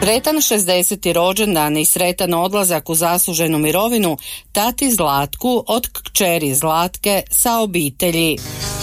Sretan 60. rođendan i sretan odlazak u zasluženu mirovinu tati Zlatku od kćeri Zlatke sa obitelji.